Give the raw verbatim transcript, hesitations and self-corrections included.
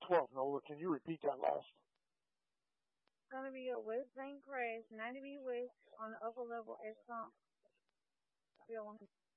twelve, Nola. Can you repeat that last? It's going to be a West Bank crash, ninety B West on the upper level at Trump.